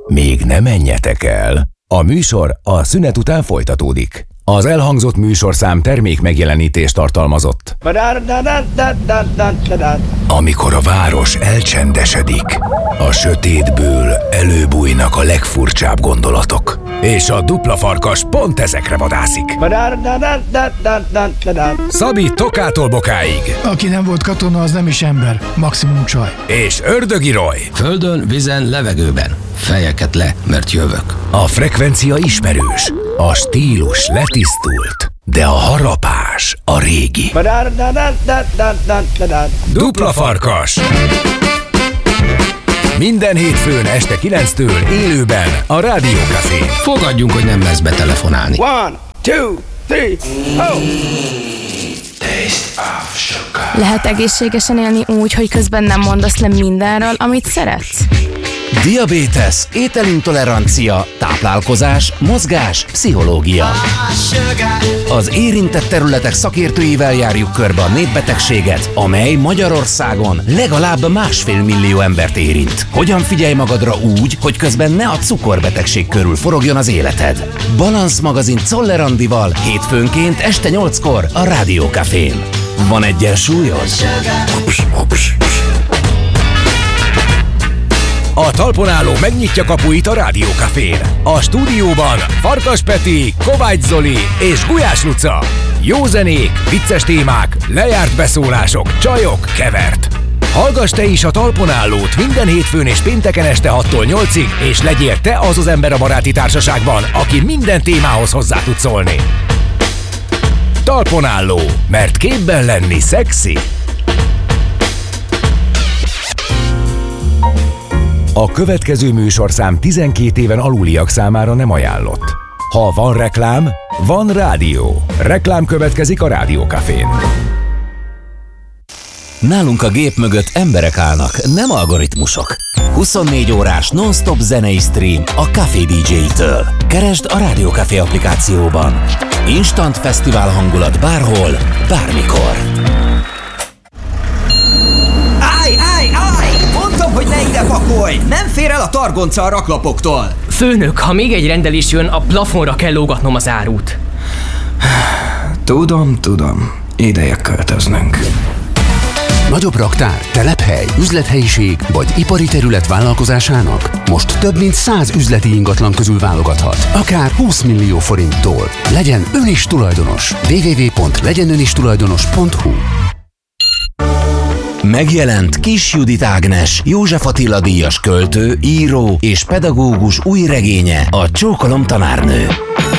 Még ne menjetek el! A műsor a szünet után folytatódik. Az elhangzott műsorszám termék megjelenítést tartalmazott. Amikor a város elcsendesedik, a sötétből előbújnak a legfurcsább gondolatok. És a dupla farkas pont ezekre vadászik. Szabi Tokától Bokáig. Aki nem volt katona, az nem is ember, maximum csaj. És Ördögi Roy. Földön, vízen, levegőben. Fejeket le, mert jövök. A frekvencia ismerős, a stílus letisztult, de a harapás a régi. Dupla farkas. Minden hétfőn este 9-től élőben a Rádió Cafén. Fogadjunk, hogy nem lesz betelefonálni. 1, 2, 3, oh! Lehet egészségesen élni úgy, hogy közben nem mondasz le mindenről, amit szeretsz? Diabétesz, ételintolerancia, táplálkozás, mozgás, pszichológia. Az érintett területek szakértőivel járjuk körbe a népbetegséget, amely Magyarországon legalább 1,5 millió embert érint. Hogyan figyelj magadra úgy, hogy közben ne a cukorbetegség körül forogjon az életed? Balansz magazin Czoller Andival hétfőnként este 8-kor a Rádió Cafén. Van egyensúlyod? A talpon álló megnyitja kapuit a Rádió Cafén. A stúdióban Farkas Peti, Kovács Zoli és Gulyás Luca. Jó zenék, vicces témák, lejárt beszólások, csajok, kevert. Hallgass te is a talpon állót minden hétfőn és pénteken este 6-tól 8-ig, és legyél te az az ember a baráti társaságban, aki minden témához hozzá tud szólni. Talpon álló, mert képben lenni szexi. A következő műsorszám 12 éven aluliak számára nem ajánlott. Ha van reklám, van rádió. Reklám következik a Rádió Cafén. Nálunk a gép mögött emberek állnak, nem algoritmusok. 24 órás non-stop zenei stream a Café DJ-től. Keresd a Rádió Café applikációban. Instant fesztivál hangulat bárhol, bármikor. Állj! Mondtam, hogy ne ide pakolj! Nem fér el a targonca a raklapoktól! Főnök, ha még egy rendelés jön, a plafonra kell lógatnom az árut. Tudom. Ideje költöznünk. Nagyobb raktár, telephely, üzlethelyiség vagy ipari terület vállalkozásának most több mint 100 üzleti ingatlan közül válogathat. Akár 20 millió forinttól. Legyen ön is tulajdonos. www.legyenönistulajdonos.hu. Megjelent Kis Judit Ágnes, József Attila díjas költő, író és pedagógus új regénye, a Csókolom tanárnő.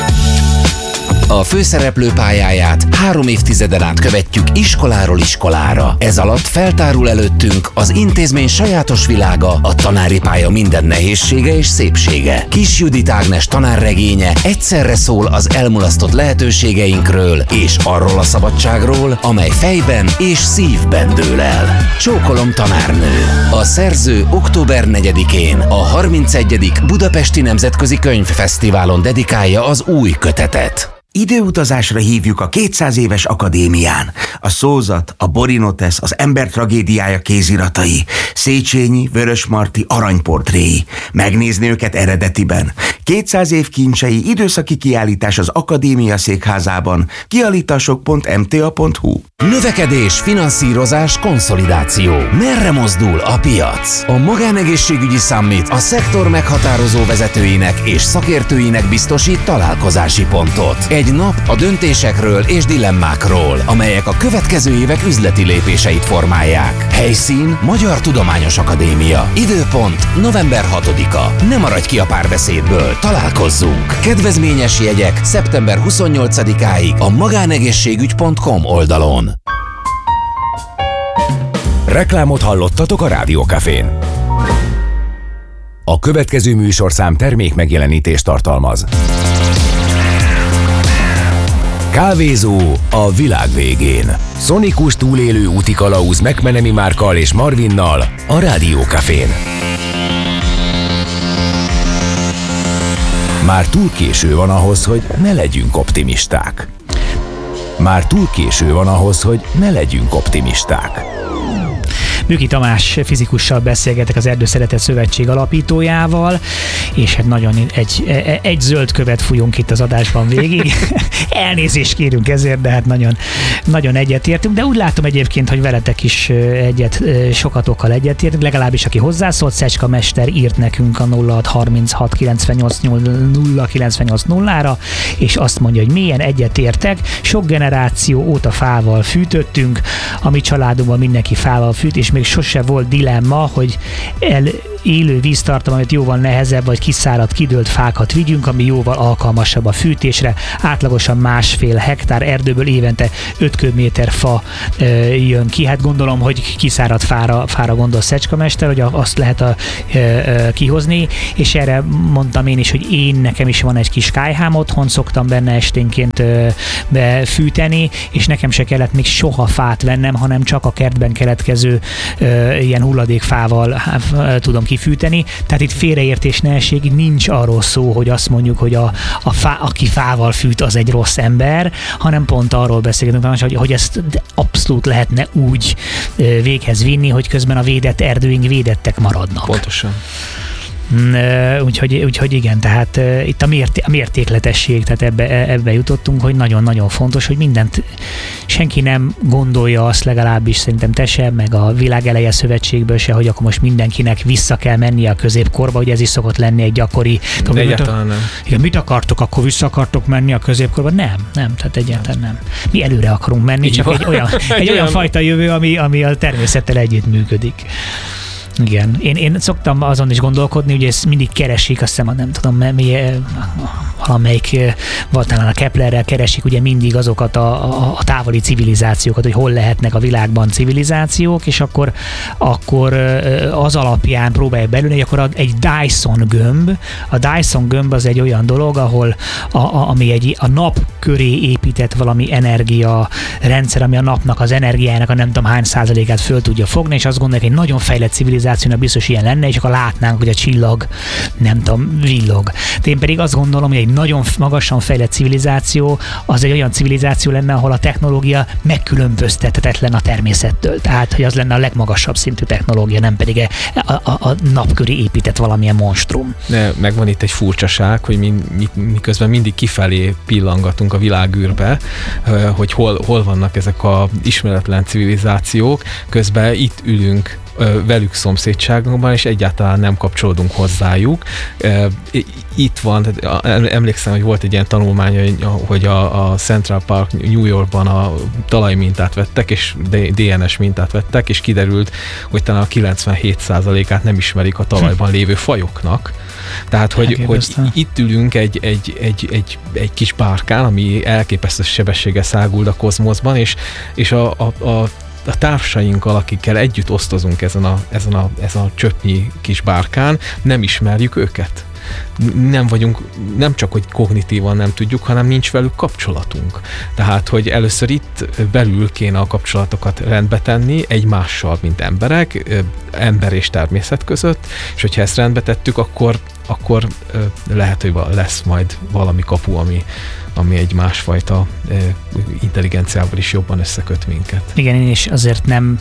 A főszereplő pályáját 3 évtizeden át követjük iskoláról iskolára. Ez alatt feltárul előttünk az intézmény sajátos világa, a tanári pálya minden nehézsége és szépsége. Kis Judit Ágnes tanárregénye egyszerre szól az elmulasztott lehetőségeinkről és arról a szabadságról, amely fejben és szívben dől el. Csókolom tanárnő. A szerző október 4-én a 31. Budapesti Nemzetközi Könyvfesztiválon dedikálja az új kötetet. Időutazásra hívjuk a 200 éves akadémián. A Szózat, a Borinotesz, az ember tragédiája kéziratai, Széchenyi, Vörösmarty aranyportréi. Megnézni őket eredetiben. 200 év kincsei időszaki kiállítás az Akadémia székházában. Kiállítások.mta.hu. Növekedés, finanszírozás, konszolidáció. Merre mozdul a piac? A Magánegészségügyi Summit a szektor meghatározó vezetőinek és szakértőinek biztosít találkozási pontot. Egy nap a döntésekről és dilemmákról, amelyek a következő évek üzleti lépéseit formálják. Helyszín Magyar Tudományos Akadémia. Időpont november 6-a. Ne maradj ki a párbeszédből, találkozzunk! Kedvezményes jegyek szeptember 28-áig a magánegészségügy.com oldalon. Reklámot hallottatok a Rádió Cafén. A következő műsorszám termék megjelenítést tartalmaz. Kávézó a világ végén. Szonikus túlélő útikalauz McMenemy Márkkal és Marvinnal a Rádió Cafén. Már túl késő van ahhoz, hogy ne legyünk optimisták. Műki Tamás fizikussal beszélgetek, az Erdőszeretet Szövetség alapítójával, és hát nagyon egy zöld követ fújunk itt az adásban végig. Elnézést kérünk ezért, de hát nagyon egyetértünk, de úgy látom egyébként, hogy veletek is sokatokkal egyetértünk, legalábbis aki hozzászólt, Szecska Mester írt nekünk a 0636 98 098 0-ra, és azt mondja, hogy milyen egyetértek, sok generáció óta fával fűtöttünk, a mi családunkban mindenki fával fűt, és még sose volt dilemma, hogy élő víztartalmat jóval nehezebb vagy kiszáradt, kidőlt fákat vigyünk, ami jóval alkalmasabb a fűtésre. Átlagosan 1,5 hektár erdőből évente 5 köbméter fa jön ki. Hát gondolom, hogy kiszáradt fára gondol Szecska Mester, hogy azt lehet kihozni, és erre mondtam én is, hogy nekem is van egy kis kályhám otthon, szoktam benne esténként befűteni, és nekem se kellett még soha fát vennem, hanem csak a kertben keletkező ilyen hulladékfával tudom kifűteni. Tehát itt félreértés ne essék, nincs arról szó, hogy azt mondjuk, hogy aki fával fűt, az egy rossz ember, hanem pont arról beszélgetünk, hogy ezt abszolút lehetne úgy véghez vinni, hogy közben a védett erdőink védettek maradnak. Pontosan. Úgyhogy igen, tehát itt a mértékletesség, tehát ebbe jutottunk, hogy nagyon-nagyon fontos, hogy mindent senki nem gondolja azt, legalábbis szerintem te sem, meg a Világeleje Szövetségből se, hogy akkor most mindenkinek vissza kell mennie a középkorba, hogy ez is szokott lenni egy gyakori... De egyáltalán nem. Igen, mit akartok, akkor vissza akartok menni a középkorba? Nem, tehát egyáltalán nem. Mi előre akarunk menni, így csak van. egy olyan fajta jövő, ami a természettel együtt működik. Igen. Én szoktam azon is gondolkodni, hogy ezt mindig keresik, azt hiszem, nem tudom, valamelyik, talán a Keplerrel keresik ugye mindig azokat a távoli civilizációkat, hogy hol lehetnek a világban civilizációk, és akkor az alapján próbálják belülni, hogy akkor egy Dyson gömb. A Dyson gömb az egy olyan dolog, ahol ami a nap köré épített valami energia rendszer, ami a napnak az energiájának a nem tudom hány százalékát föl tudja fogni, és azt gondolják, hogy egy nagyon fejlett civilizációnak biztos ilyen lenne, és akkor látnánk, hogy a csillag, nem tudom, villog. De én pedig azt gondolom, hogy egy nagyon magasan fejlett civilizáció az egy olyan civilizáció lenne, ahol a technológia megkülönböztethetetlen a természettől. Tehát, hogy az lenne a legmagasabb szintű technológia, nem pedig a nap köré épített valamilyen monstrum. De megvan itt egy furcsaság, hogy miközben mindig kifelé pillangatunk a világűrbe, hogy hol vannak ezek az ismeretlen civilizációk, közben itt ülünk velük szomszédságunkban, és egyáltalán nem kapcsolódunk hozzájuk. Itt van, emlékszem, hogy volt egy ilyen tanulmány, hogy a Central Park New Yorkban a talajmintát vettek, és DNS mintát vettek, és kiderült, hogy talán a 97%-át nem ismerik a talajban lévő fajoknak. Tehát, hogy itt ülünk egy kis bárkán, ami elképesztő sebességgel száguld a kozmoszban, és a társainkkal, akikkel együtt osztozunk ezen a csöpnyi kis bárkán, nem ismerjük őket. Nem csak, hogy kognitívan nem tudjuk, hanem nincs velük kapcsolatunk. Tehát, hogy először itt belül kéne a kapcsolatokat rendbe tenni egymással, mint emberek, ember és természet között, és hogyha ezt rendbe tettük, akkor lehet, hogy lesz majd valami kapu, ami egy másfajta intelligenciával is jobban összeköt minket. Igen, én is azért nem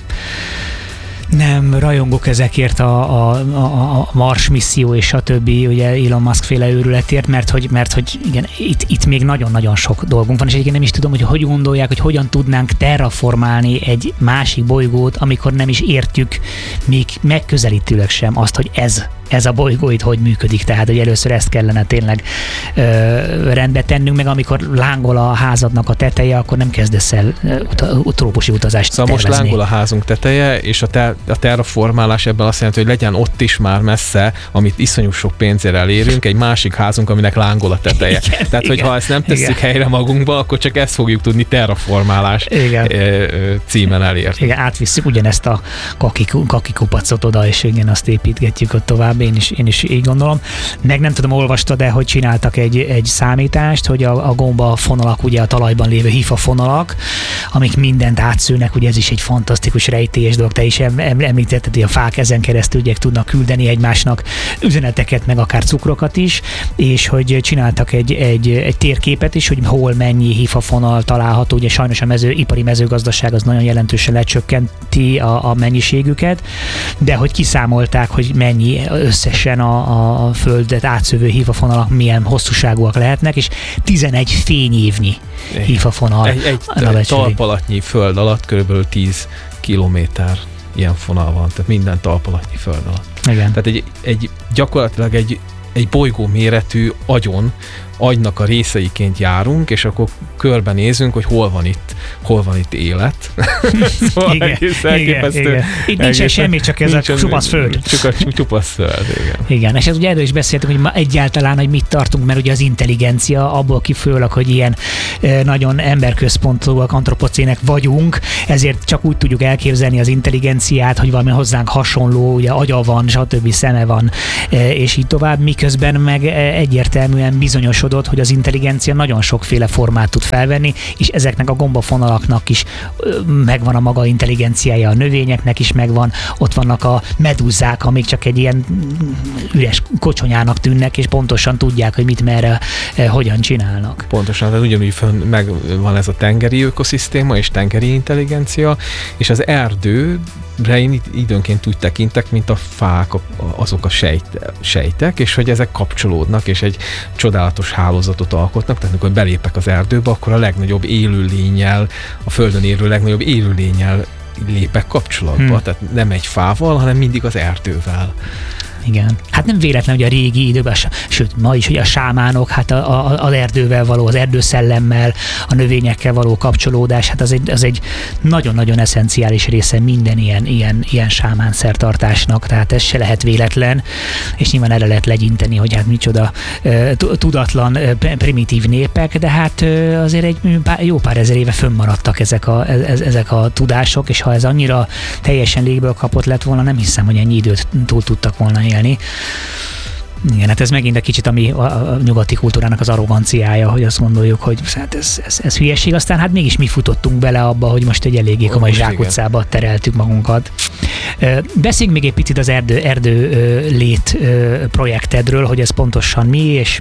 rajongok ezekért a Mars misszió és a többi, ugye Elon Musk féle őrületért, mert hogy igen, itt még nagyon-nagyon sok dolgunk van, és egyébként nem is tudom, hogy gondolják, hogy hogyan tudnánk terraformálni egy másik bolygót, amikor nem is értjük még megközelítőleg sem azt, hogy ez a bolygó itt hogy működik, tehát hogy először ezt kellene tényleg rendbe tennünk, meg amikor lángol a házadnak a teteje, akkor nem kezdesz el trópusi utazást tervezni. Most lángol a házunk teteje, és a terraformálás ebben azt jelenti, hogy legyen ott is már messze, amit iszonyú sok pénzért elérünk, egy másik házunk, aminek lángol a teteje. Igen, tehát, hogyha ezt nem tesszük helyre magunkba, akkor csak ezt fogjuk tudni terraformálás címen elérni. Igen, átvisszük ugyanezt a kakikupacot oda, és igen, azt építgetjük ott tovább. legalább én is így gondolom. Meg nem tudom, olvastad, de hogy csináltak egy számítást, hogy a gomba fonalak, ugye a talajban lévő hifa fonalak, amik mindent átszőnek, ugye ez is egy fantasztikus rejtélyes dolog. Te is említetted, hogy a fák ezen keresztül ugye tudnak küldeni egymásnak üzeneteket, meg akár cukrokat is, és hogy csináltak egy térképet is, hogy hol mennyi hifafonal található. Ugye sajnos a ipari mezőgazdaság az nagyon jelentősen lecsökkenti a mennyiségüket, de hogy kiszámolták, hogy mennyi összesen a földet átszövő hifafonalak milyen hosszúságúak lehetnek, és 11 fényévnyi hifafonal. Egy talpalatnyi föld alatt körülbelül 10 kilométer ilyen fonal van, tehát minden talpalatnyi föld alatt. Igen. Tehát gyakorlatilag egy bolygó méretű agynak a részeiként járunk, és akkor körbenézünk, hogy hol van itt élet. Szóval igen. Itt nincsen semmi, csak ez a csupasz föld. Csupasz föld, igen. Igen, és ez ugye erről is beszéltünk, hogy ma egyáltalán, hogy mit tartunk, mert ugye az intelligencia abból kifolyólag, hogy ilyen nagyon emberközpontúak, antropocének vagyunk, ezért csak úgy tudjuk elképzelni az intelligenciát, hogy valami hozzánk hasonló, ugye agya van, stb. Szeme van, és így tovább, miközben meg egyértelműen bizonyos hogy az intelligencia nagyon sokféle formát tud felvenni, és ezeknek a gombafonalaknak is megvan a maga intelligenciája, a növényeknek is megvan, ott vannak a medúzák, amik csak egy ilyen üres kocsonyának tűnnek, és pontosan tudják, hogy mit merre, hogyan csinálnak. Pontosan, tehát ugyanúgy megvan ez a tengeri ökoszisztéma és tengeri intelligencia, és az erdőre én időnként úgy tekintek, mint a fák, azok a sejtek, és hogy ezek kapcsolódnak, és egy csodálatos hálózatot alkotnak, tehát amikor belépek az erdőbe, akkor a legnagyobb élőlénnyel, a földön élő legnagyobb élőlénnyel lépek kapcsolatba, tehát nem egy fával, hanem mindig az erdővel. Igen. Hát nem véletlen, hogy a régi időben, sőt ma is, hogy a sámánok, hát az erdővel való, az erdőszellemmel, a növényekkel való kapcsolódás, hát az egy nagyon-nagyon eszenciális része minden ilyen sámán szertartásnak, tehát ez se lehet véletlen, és nyilván erre lehet legyinteni, hogy hát micsoda tudatlan, primitív népek, de hát azért egy jó pár ezer éve fönnmaradtak ezek a tudások, és ha ez annyira teljesen légből kapott lett volna, nem hiszem, hogy ennyi időt túl tudtak volna élni. Igen, hát ez megint egy kicsit a nyugati kultúrának az arroganciája, hogy azt gondoljuk, hogy hát ez hülyeség, aztán hát mégis mi futottunk bele abba, hogy most egy eléggé komoly zsákutcába tereltük magunkat. Beszéljünk még egy picit az erdő lét projektedről, hogy ez pontosan mi, és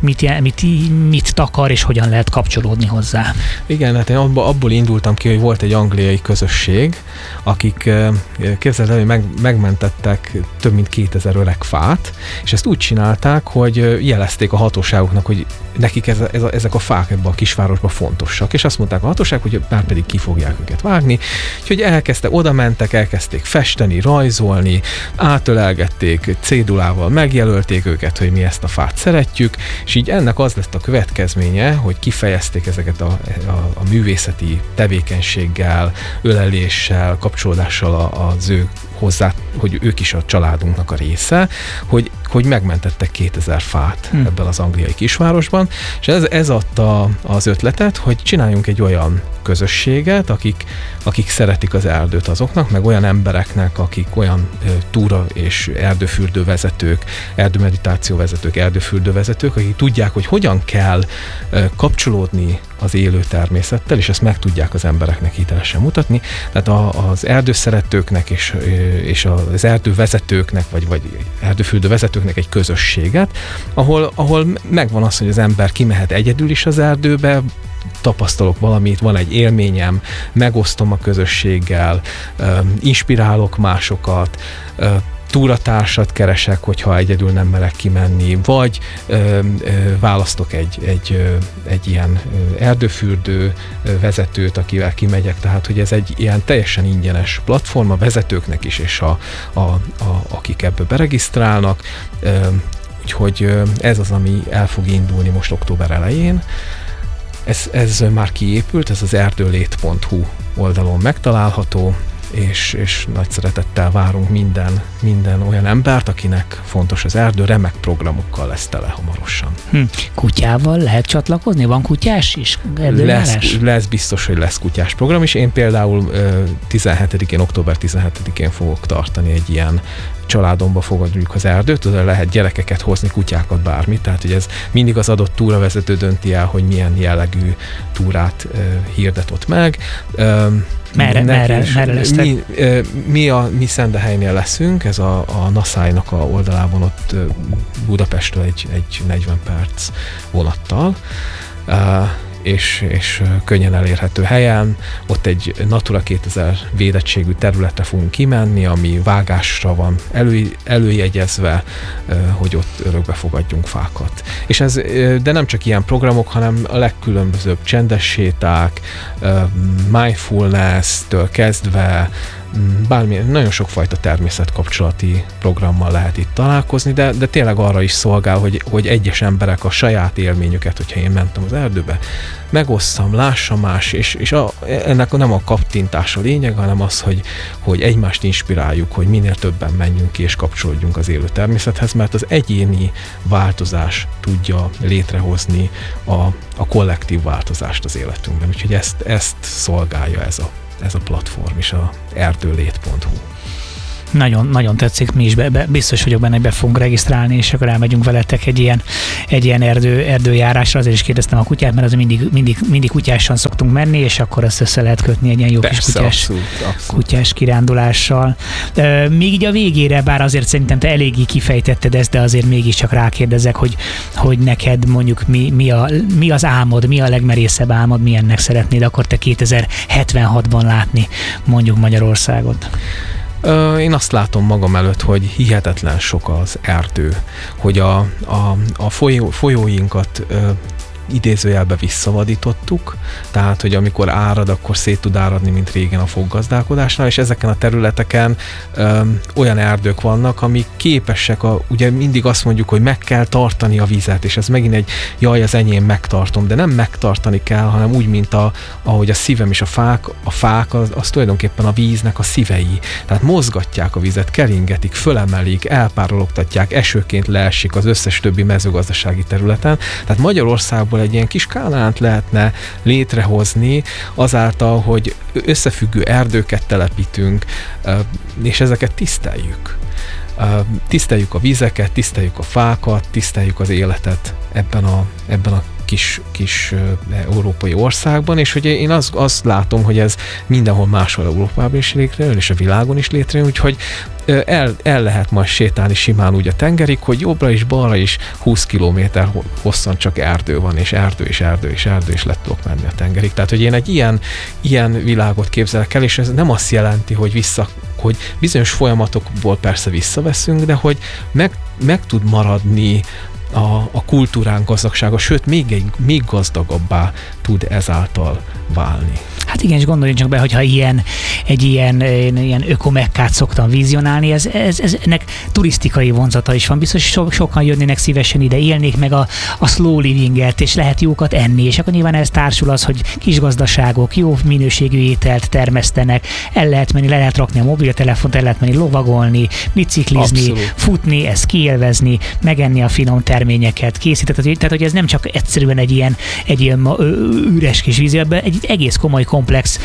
mit takar, és hogyan lehet kapcsolódni hozzá. Igen, hát én abból indultam ki, hogy volt egy angliai közösség, akik képzeld el, hogy megmentettek több mint 2000 öreg fát, és ezt úgy csinálták, hogy jelezték a hatóságoknak, hogy nekik ezek a fák ebben a kisvárosban fontosak, és azt mondták a hatóság, hogy már pedig ki fogják őket vágni, úgyhogy elkezdték festeni, rajzolni, átölelgették, cédulával megjelölték őket, hogy mi ezt a fát szeretjük, és így ennek az lett a következménye, hogy kifejezték ezeket a művészeti tevékenységgel, öleléssel, kapcsolódással az ő hozzá, hogy ők is a családunknak a része, hogy megmentettek 2000 fát ebben az angliai kisvárosban, és ez adta az ötletet, hogy csináljunk egy olyan közösséget, akik szeretik az erdőt azoknak, meg olyan embereknek, akik olyan túra és erdőfürdő vezetők, erdőmeditáció vezetők, erdőfürdő vezetők, akik tudják, hogy hogyan kell kapcsolódni az élő természettel, és ezt meg tudják az embereknek hitelesen mutatni. Tehát az erdőszeretőknek és az erdővezetőknek, vagy erdőfürdő vezetőknek egy közösséget, ahol megvan az, hogy az ember kimehet egyedül is az erdőbe, tapasztalok valamit, van egy élményem, megosztom a közösséggel, inspirálok másokat, túratársat keresek, hogyha egyedül nem merek kimenni, vagy választok egy ilyen erdőfürdő vezetőt, akivel kimegyek, tehát hogy ez egy ilyen teljesen ingyenes platform a vezetőknek is, és akik ebbe beregisztrálnak, úgyhogy ez az, ami el fog indulni most október elején. Ez már kiépült, ez az erdőlét.hu oldalon megtalálható, és nagy szeretettel várunk minden olyan embert, akinek fontos az erdő, remek programokkal lesz tele hamarosan. Kutyával lehet csatlakozni? Van kutyás is? Lesz biztos, hogy lesz kutyás program is. Én például október 17-én fogok tartani egy ilyen családomba fogadjuk az erdőt, oda lehet gyerekeket hozni, kutyákat, bármit, tehát hogy ez mindig az adott túravezető dönti el, hogy milyen jellegű túrát hirdet ott meg. Merre lesztek? Mi Szendehelynél leszünk, ez a Naszálynak a oldalában, ott Budapestről egy 40 perc vonattal, és könnyen elérhető helyen. Ott egy Natura 2000 védettségű területre fogunk kimenni, ami vágásra van előjegyezve, hogy ott örökbe fogadjunk fákat. És ez, de nem csak ilyen programok, hanem a legkülönbözőbb csendes séták, mindfulness-től kezdve, bármilyen, nagyon sokfajta természetkapcsolati programmal lehet itt találkozni, de tényleg arra is szolgál, hogy egyes emberek a saját élményüket, hogyha én mentem az erdőbe, megosszam, lássam más, és ennek nem a kattintás a lényeg, hanem az, hogy egymást inspiráljuk, hogy minél többen menjünk ki és kapcsolódjunk az élő természethez, mert az egyéni változás tudja létrehozni a kollektív változást az életünkben. Úgyhogy ezt szolgálja ez a platform is, a erdőlét.hu. Nagyon, nagyon tetszik, mi is biztos vagyok benne, hogy be fogunk regisztrálni, és akkor elmegyünk veletek egy ilyen erdőjárásra. Azért is kérdeztem a kutyát, mert az mindig kutyásan szoktunk menni, és akkor azt össze lehet kötni egy ilyen jó kis kutyás kirándulással. Még így a végére, bár azért szerintem te eléggé kifejtetted ezt, de azért mégiscsak rákérdezek, hogy neked mondjuk mi az álmod, mi a legmerészebb álmod, milyennek szeretnéd akkor te 2076-ban látni mondjuk Magyarországot? Én azt látom magam előtt, hogy hihetetlen sok az erdő, hogy a folyóinkat idézőjelbe visszavadítottuk, tehát, hogy amikor árad, akkor szét tud áradni, mint régen a foggazdálkodásnál, és ezeken a területeken olyan erdők vannak, amik képesek, ugye mindig azt mondjuk, hogy meg kell tartani a vizet, és ez megint az enyém megtartom, de nem megtartani kell, hanem úgy, mint ahogy a szívem és a fák az tulajdonképpen a víznek a szívei. Tehát mozgatják a vizet, keringetik, fölemelik, elpárologtatják, esőként leesik az összes többi mezőgazdasági területen. Tehát Magyarországban egy ilyen kis Kánaánt lehetne létrehozni azáltal, hogy összefüggő erdőket telepítünk, és ezeket tiszteljük. Tiszteljük a vizeket, tiszteljük a fákat, tiszteljük az életet ebben a kis európai országban, és hogy én azt látom, hogy ez mindenhol máshol Európában is létrejön, és a világon is létrejön, úgyhogy el lehet majd sétálni simán úgy a tengerig, hogy jobbra is, balra is 20 kilométer hosszan csak erdő van, és erdő, és le tudok menni a tengerig. Tehát, hogy én egy ilyen világot képzelek el, és ez nem azt jelenti, hogy bizonyos folyamatokból persze visszaveszünk, de hogy meg tud maradni a kultúránk gazdagsága, sőt, még gazdagabbá tud ezáltal válni. Hát igen, és gondoljunk csak be, hogyha egy ilyen ökomekkát szoktam vizionálni, ennek turisztikai vonzata is van. Biztos, sokan jönnének szívesen ide, élnék meg a slow livinget, és lehet jókat enni, és akkor nyilván ez társul az, hogy kisgazdaságok jó minőségű ételt termesztenek, el lehet menni, le lehet rakni a mobiltelefont, el lehet menni lovagolni, biciklizni, abszolút, futni, ezt kiélvezni, megenni a finom terményeket, készíteni. Tehát, hogy ez nem csak egyszerűen egy ilyen üres kis vízió, ebben egy egész komoly komplex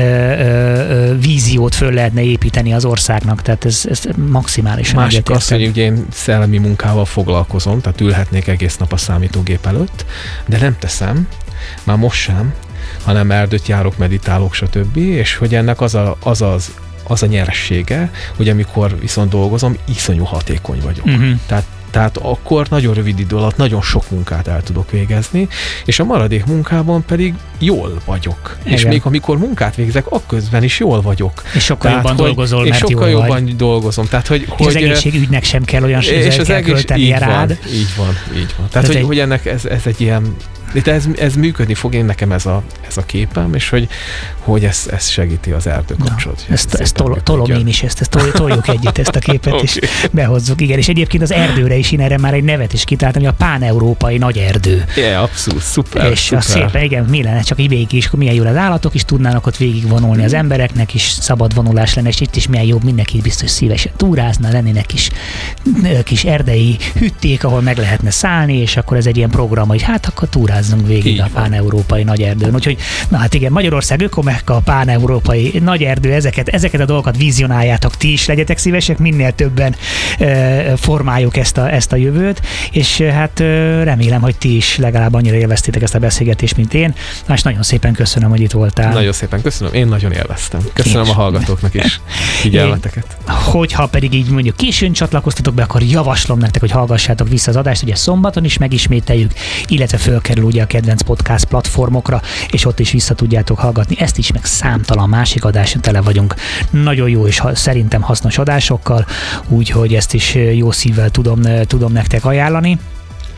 víziót föl lehetne építeni az országnak, tehát ez maximálisan másik az, hogy ugye én szellemi munkával foglalkozom, tehát ülhetnék egész nap a számítógép előtt, de nem teszem, már most sem, hanem erdőt járok, meditálok, stb. És hogy ennek az a nyeressége, hogy amikor viszont dolgozom, iszonyú hatékony vagyok. Uh-huh. Tehát akkor nagyon rövid idő alatt nagyon sok munkát el tudok végezni, és a maradék munkában pedig jól vagyok. Igen. És még amikor munkát végzek, akközben is jól vagyok. És sokkal jobban dolgozol, mert sokkal jobban dolgozom. Tehát, hogy az egészségügynek sem kell olyan költenie rád. Így van. Tehát, hogy ennek ez egy ilyen, de ez működni fog, én nekem ez a képem, és hogy ez segíti az erdő kapcsolatot. Ezt tolom én is, ezt toljuk együtt ezt a képet, okay, és behozzuk. Igen, és egyébként az erdőre is én erre már egy nevet is kitaláltam, hogy a pán-európai nagy erdő. Yeah, abszolút, szuper. És szépen, igen, mi lenne, csak így végig is, milyen jó az állatok is tudnának ott végig vonulni, az embereknek is szabad vonulás lenne, és itt is milyen jobb, mindenki biztos szívesen túrázna, lennének kis erdei hütték, ahol meg lehetne szállni, és akkor ez egy ilyen program, hogy hát akkor túráz túrázzunk végig a pán-európai nagyerdőn. Úgyhogy, na hát igen, Magyarország Ökomekka, pán-európai nagyerdő, ezeket a dolgokat vizionáljátok ti is, legyetek szívesek, minél többen formáljuk ezt a jövőt, és hát remélem, hogy ti is legalább annyira élveztétek ezt a beszélgetést, mint én. És nagyon szépen köszönöm, hogy itt voltál. Nagyon szépen köszönöm, én nagyon élveztem. Köszönöm a hallgatóknak is figyelmeteket. Hogyha pedig így mondjuk későn csatlakoztatok be, akkor javaslom nektek, hogy hallgassátok vissza az adást, ugye szombaton is megismételjük, illetve fölkerül ugye a kedvenc podcast platformokra, és ott is vissza tudjátok hallgatni. Ezt is, meg számtalan másik adásra tele vagyunk. Nagyon jó és szerintem hasznos adásokkal, úgyhogy ezt is jó szívvel tudom nektek ajánlani.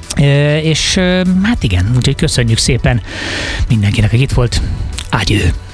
És hát igen, úgyhogy köszönjük szépen mindenkinek, aki itt volt. Ágyő!